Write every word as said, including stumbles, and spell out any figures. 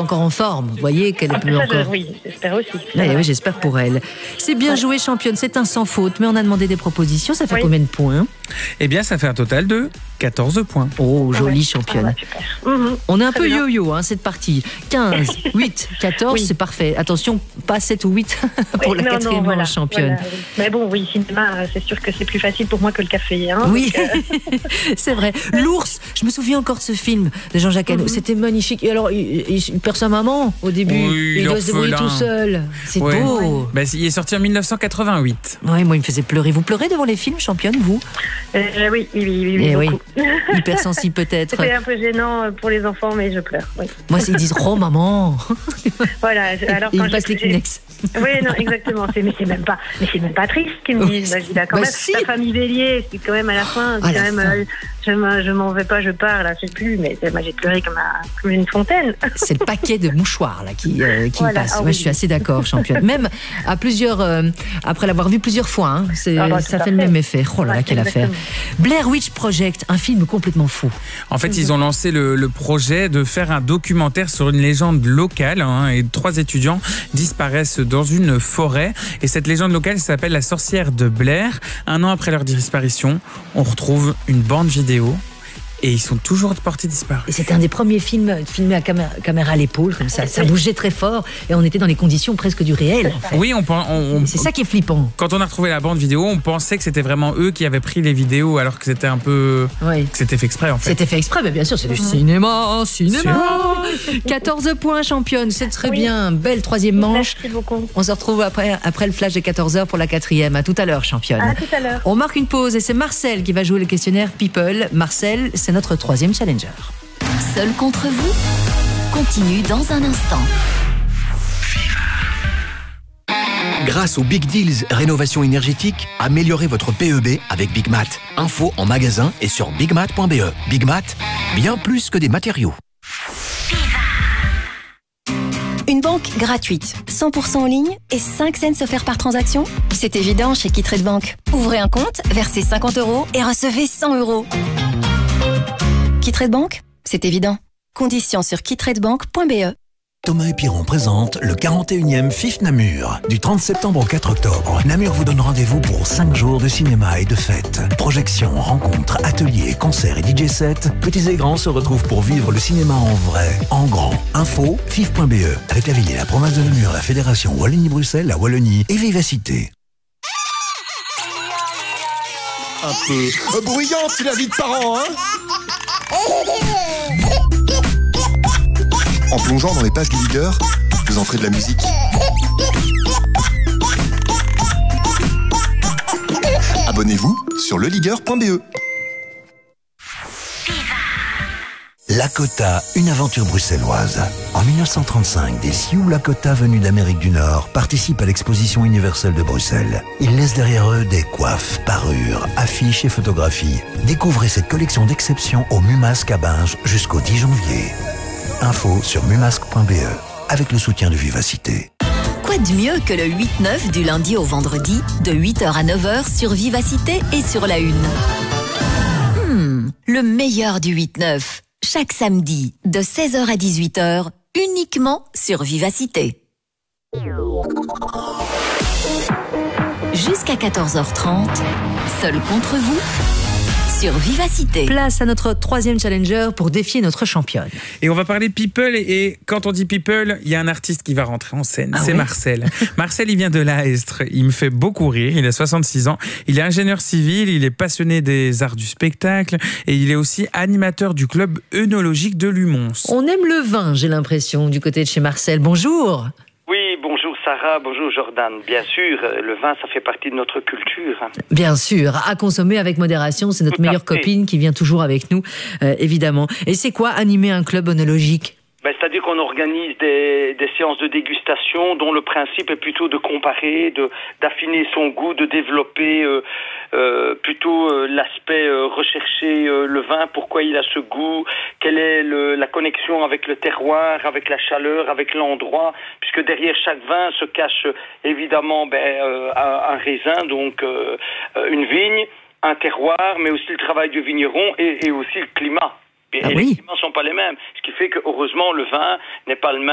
encore en forme. Vous voyez qu'elle Ah, peut ça, encore... je- oui, j'espère aussi. Ah, oui, j'espère pour elle. C'est bien joué, championne. C'est un sans faute, mais on a demandé des propositions. Ça fait Oui. combien de points? Eh bien, ça fait un total de quatorze points. Oh, Ah jolie ouais. championne. Ah ouais, super. Mhm. On est un Très peu bien. yo-yo, hein, cette partie. quinze, huit, quatorze, Oui. c'est parfait. Attention, pas sept ou huit pour Oui, la non, non, quatrième voilà, manche, championne. voilà, oui. Mais bon, oui, cinéma, c'est sûr que c'est plus facile pour moi que le café. Hein, Oui, donc, euh, c'est vrai. L'ours, je me souviens encore de ce film de Jean-Jacques Hano. Mhm. C'était magnifique. Et alors, il, il- il perd sa maman au début. Oui, il doit se débrouiller l'orphelin. tout seul. C'est Ouais. beau. Ben, il est sorti en mille neuf cent quatre-vingt-huit. Ouais, moi, il me faisait pleurer. Vous pleurez devant les films, championne, vous? euh, oui, oui, oui, oui, oui, Eh oui. beaucoup. Hypersensible peut-être. C'était un peu gênant pour les enfants, mais je pleure. Oui. Moi, ils disent oh maman. Voilà. je- Alors, Et quand ils passent j'ai- les Kleenex. Oui, non, exactement. C'est, mais c'est même pas, mais c'est même pas triste qu'ils me Oui, disent. Bah, je dis, bah, quand bah, même, si. la famille Bélier, c'est quand même à la fin. C'est À quand la même, fin. euh, je, m'en- je m'en vais pas, je pars. Là, je sais plus, mais moi j'ai pleuré comme, un- comme une fontaine. C'est le paquet de mouchoirs là qui, euh, qui Voilà, passe. ah Moi, oui. je suis assez d'accord, championne. Même à plusieurs, euh, après l'avoir vu plusieurs fois, hein, c'est, Ah bah, tout ça à fait le fait. même effet. Oh là là, Ouais, quelle affaire. exactement. Blair Witch Project, un film complètement fou. En fait, ils ont lancé le, le projet de faire un documentaire sur une légende locale, hein, et trois étudiants disparaissent dans une forêt. Et cette légende locale s'appelle la sorcière de Blair. Un an après leur disparition, on retrouve une bande vidéo et ils sont toujours portés disparus. Et c'était un des premiers films filmés à caméra, caméra à l'épaule, comme ça. Ça bougeait très fort et on était dans les conditions presque du réel. En fait. Oui, on, pen- on, on- C'est ça qui est flippant. quand on a retrouvé la bande vidéo, on pensait que c'était vraiment eux qui avaient pris les vidéos, alors que c'était un peu, Oui. que c'était fait exprès en fait. C'était fait exprès, mais bien sûr, c'est du cinéma, cinéma. quatorze points, championne, c'est très Oui. bien. Belle troisième manche. Merci beaucoup. On se retrouve après, après le flash de quatorze heures pour la quatrième. À tout à l'heure, championne. À tout à l'heure. On marque une pause et c'est Marcel qui va jouer le questionnaire People. Marcel, c'est notre troisième challenger. Seul contre vous continue dans un instant. Grâce aux Big Deals Rénovation énergétique, améliorez votre P E B avec Big Mat. Info en magasin et sur bigmat point b e. Big Mat, bien plus que des matériaux. Une banque gratuite, cent pour cent en ligne et cinq cents offerts par transaction? C'est évident chez Kittrade Bank. Ouvrez un compte, versez cinquante euros et recevez cent euros. Kittrade Bank, c'est évident. Conditions sur kittradebank point b e. Thomas et Piron présente le quarante et unième F I F Namur. Du trente septembre au quatre octobre, Namur vous donne rendez-vous pour cinq jours de cinéma et de fêtes. Projections, rencontres, ateliers, concerts et D J sets. Petits et grands se retrouvent pour vivre le cinéma en vrai, en grand. Info, fif point b e. Avec la ville et la province de Namur, la fédération Wallonie-Bruxelles, la Wallonie et Vivacité. Un peu bruyante, c'est la vie de parents, hein? En plongeant dans les pages du leader, vous entrez de la musique. Abonnez-vous sur le leader point b e. Lakota, une aventure bruxelloise. En mille neuf cent trente-cinq, des Sioux Lakota venus d'Amérique du Nord participent à l'exposition universelle de Bruxelles. Ils laissent derrière eux des coiffes, parures, affiches et photographies. Découvrez cette collection d'exception au Mumasque à Binge jusqu'au dix janvier. Info sur mumasque point b e avec le soutien de Vivacité. Quoi de mieux que le huit neuf du lundi au vendredi, de huit heures à neuf heures sur Vivacité et sur la Une. Hmm, le meilleur du huit neuf. Chaque samedi, de seize heures à dix-huit heures, uniquement sur Vivacité. Jusqu'à quatorze heures trente, seul contre vous, sur Vivacité. Place à notre troisième challenger pour défier notre championne. Et on va parler people, et, et quand on dit people, il y a un artiste qui va rentrer en scène, Ah c'est oui Marcel. Marcel, il vient de l'Aestre, il me fait beaucoup rire, il a soixante-six ans, il est ingénieur civil, il est passionné des arts du spectacle et il est aussi animateur du club œnologique de Lumons. On aime le vin, j'ai l'impression, du côté de chez Marcel. Bonjour. Oui, bonjour Sarah, bonjour Jordan. Bien sûr, le vin, ça fait partie de notre culture. Bien sûr, à consommer avec modération, c'est notre Tout à meilleure fait. copine qui vient toujours avec nous, euh, évidemment. Et c'est quoi animer un club œnologique ? Ben, c'est-à-dire qu'on organise des, des séances de dégustation dont le principe est plutôt de comparer, de d'affiner son goût, de développer euh, euh, plutôt euh, l'aspect euh, rechercher euh, le vin, pourquoi il a ce goût, quelle est le, la connexion avec le terroir, avec la chaleur, avec l'endroit, puisque derrière chaque vin se cache évidemment ben, euh, un, un raisin, donc euh, une vigne, un terroir, mais aussi le travail du vigneron et, et aussi le climat. Et Ah les oui. climats ne sont pas les mêmes. Ce qui fait que, heureusement, le vin n'est pas le même